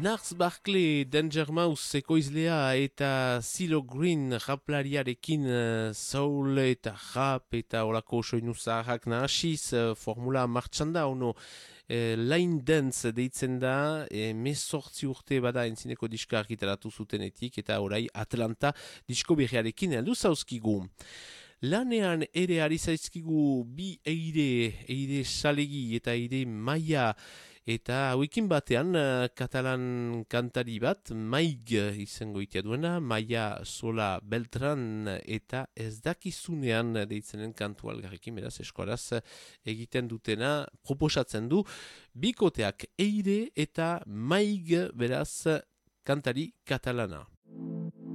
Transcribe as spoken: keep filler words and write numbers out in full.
Nars Barkley, Danger Mouse ekoizlea eta Silo Green raplariarekin uh, soul eta rap eta olako soinu zaharrak nahasiz uh, formula martxan da, ono uh, Line Dance deitzen da, e, mesortzi urte bada entzineko diska argitaratu zutenetik eta orai Atlanta disko berriarekin heldu zauzkigu. Lanean ere ari zaizkigu bi eire, eire salegi eta eire maia, eta hauekin batean uh, katalan kantari bat, Maig izango itea duena, Maia Sola Beltran, eta ez dakizunean deitzenen kantu algarrekin, beraz eskoraz egiten dutena, proposatzen du, bikoteak eire eta Maig beraz kantari katalana.